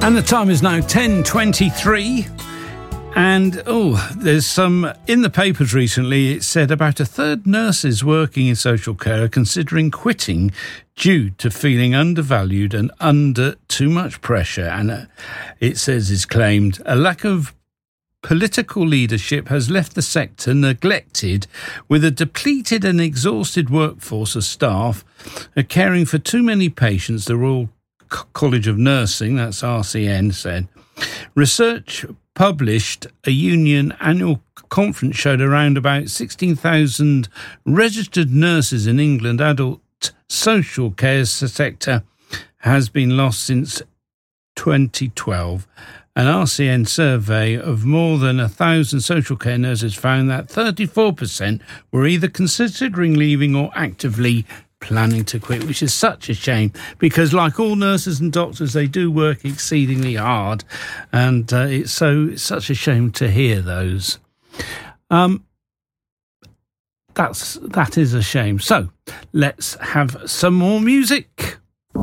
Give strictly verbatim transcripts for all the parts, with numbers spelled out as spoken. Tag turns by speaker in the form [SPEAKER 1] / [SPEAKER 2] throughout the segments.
[SPEAKER 1] And the time is now ten twenty-three. And, oh, there's some, in the papers recently, it said about a third nurses working in social care are considering quitting due to feeling undervalued and under too much pressure. And uh, it says, is claimed, a lack of political leadership has left the sector neglected, with a depleted and exhausted workforce of staff uh, caring for too many patients, the Royal College of Nursing, that's R C N, said. Research published a union annual conference showed around about sixteen thousand registered nurses in England adult social care sector has been lost since twenty twelve. An R C N survey of more than a thousand social care nurses found that thirty-four percent were either considering leaving or actively planning to quit, which is such a shame, because like all nurses and doctors, they do work exceedingly hard, and uh, it's so it's such a shame to hear those. Um, that's that is a shame. So let's have some more music.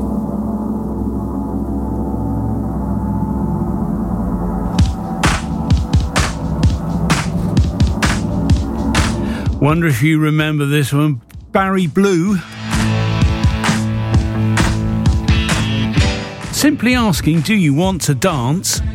[SPEAKER 1] Wonder if you remember this one, Barry Blue. Simply asking, do you want to dance?